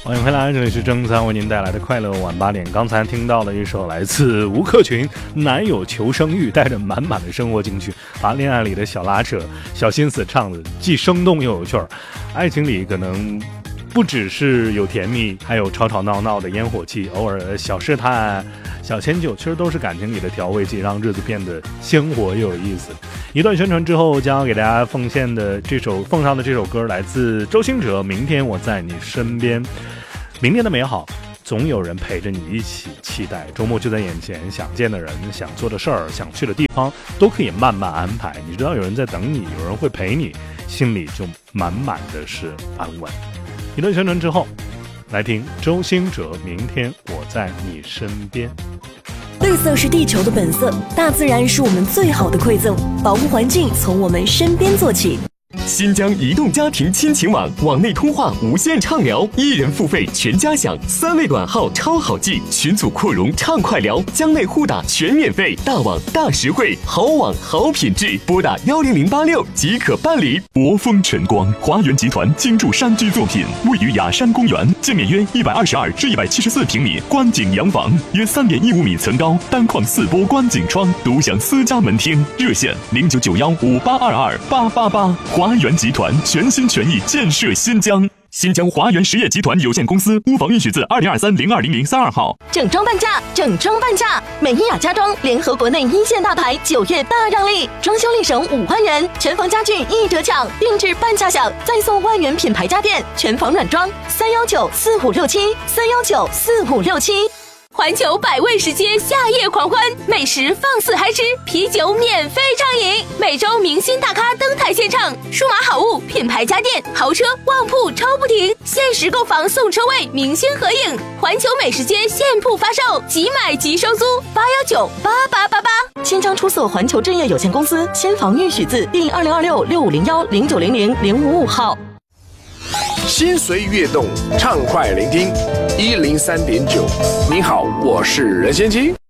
欢迎回来，这里是正餐为您带来的快乐晚8点。刚才听到了一首来自吴克群《男友求生欲》，带着满满的生活情绪，把恋爱里的小拉扯、小心思唱得既生动又有趣儿。爱情里可能不只是有甜蜜，还有吵吵闹闹的烟火气，偶尔的小试探、小迁就，其实都是感情里的调味剂，让日子变得鲜活又有意思。一段宣传之后，将要给大家奉上的这首歌来自周兴哲，《明天我在你身边》。明天的美好总有人陪着你一起期待，周末就在眼前，想见的人、想做的事儿、想去的地方都可以慢慢安排。你知道有人在等你，有人会陪你，心里就满满的是安稳。一段宣传之后，来听周兴哲《明天我在你身边》。 绿色是地球的本色，大自然是我们最好的馈赠，保护环境从我们身边做起。 新疆移动家庭亲情网，网内通话无限畅聊，1人付费全家享，3位短号超好记，群组扩容畅快聊，疆内互打全免费，大网大实惠，好网好品质，拨打10086即可办理。博丰晨光华源集团精筑山居作品，位于雅山公园，建面约122至174平米观景洋房，约3.15米层高，单框4波观景窗，独享私家门厅，热线099158228888。华源集团全心全意建设新疆。新疆华源实业集团有限公司屋房允许字2023-020032号。 整装半价，整装半价！美伊雅家装联合国内一线大牌，9月大让利，装修立省5万元，全房家具1折抢，定制半价享，再送万元品牌家电，全房软装3194567，3194567。环球百味食街夏夜狂欢，美食放肆嗨吃，啤酒免费畅饮，每周明星大咖登台献唱，数码好物、品牌家电、豪车、旺铺抽不停，限时购房送车位，明星合影。环球美食街现铺发售，即买即收租，8198888。签章出售环球置业有限公司签房预许字第2026650109000555号。 心随悦动，畅快聆听103.9。你好，我是任贤齐。